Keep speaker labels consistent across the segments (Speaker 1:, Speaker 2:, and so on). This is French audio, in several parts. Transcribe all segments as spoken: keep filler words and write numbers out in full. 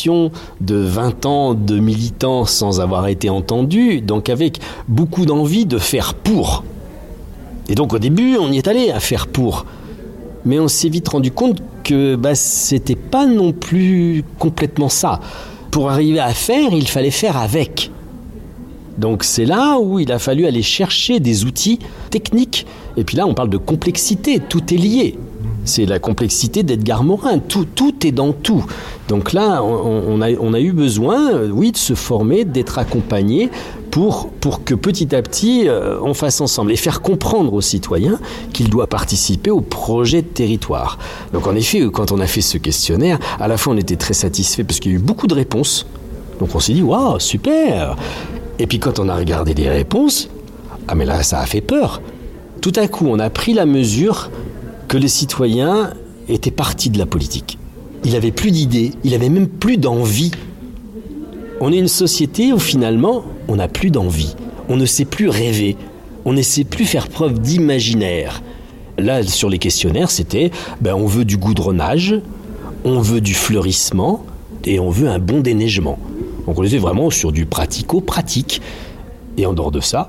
Speaker 1: génération de vingt ans de militants sans avoir été entendus, donc avec beaucoup d'envie de faire pour. Et donc au début, on y est allé à faire pour. Mais on s'est vite rendu compte que bah, c'était pas non plus complètement ça. Pour arriver à faire, il fallait faire avec. Donc c'est là où il a fallu aller chercher des outils techniques. Et puis là, on parle de complexité, tout est lié. C'est la complexité d'Edgar Morin, tout, tout est dans tout. Donc là, on, on, a, on a eu besoin, oui, de se former, d'être accompagné pour, pour que petit à petit, euh, on fasse ensemble et faire comprendre aux citoyens qu'il doit participer au projet de territoire. Donc en effet, quand on a fait ce questionnaire, à la fois on était très satisfaits parce qu'il y a eu beaucoup de réponses. Donc on s'est dit, waouh, super! Et puis quand on a regardé les réponses, ah mais là, ça a fait peur. Tout à coup, on a pris la mesure que les citoyens étaient partis de la politique. Il n'avait plus d'idées, il n'avait même plus d'envie. On est une société où finalement, on n'a plus d'envie. On ne sait plus rêver. On ne sait plus faire preuve d'imaginaire. Là, sur les questionnaires, c'était ben, on veut du goudronnage, on veut du fleurissement et on veut un bon déneigement. Donc on était vraiment sur du pratico-pratique. Et en dehors de ça,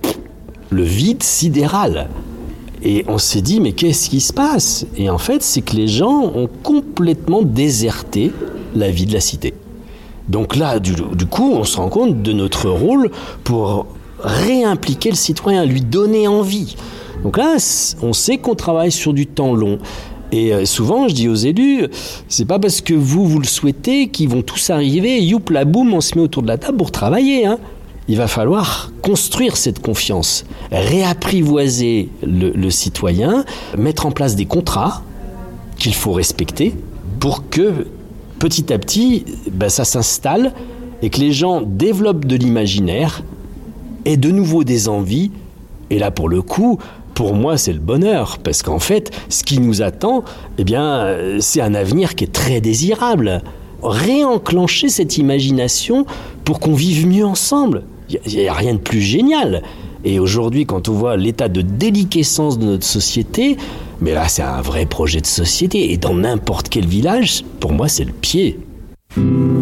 Speaker 1: le vide sidéral. Et on s'est dit, mais qu'est-ce qui se passe ? Et en fait, c'est que les gens ont complètement déserté la vie de la cité. Donc là, du, du coup, on se rend compte de notre rôle pour réimpliquer le citoyen, lui donner envie. Donc là, on sait qu'on travaille sur du temps long. Et souvent, je dis aux élus, c'est pas parce que vous, vous le souhaitez qu'ils vont tous arriver, youp, la boum, on se met autour de la table pour travailler, hein. Il va falloir construire cette confiance, réapprivoiser le, le citoyen, mettre en place des contrats qu'il faut respecter pour que petit à petit, ben, ça s'installe et que les gens développent de l'imaginaire et de nouveau des envies. Et là, pour le coup, pour moi, c'est le bonheur parce qu'en fait, ce qui nous attend, eh bien, c'est un avenir qui est très désirable. Réenclencher cette imagination pour qu'on vive mieux ensemble. Il n'y a rien de plus génial. Et aujourd'hui, quand on voit l'état de déliquescence de notre société, mais là, c'est un vrai projet de société. Et dans n'importe quel village, pour moi, c'est le pied.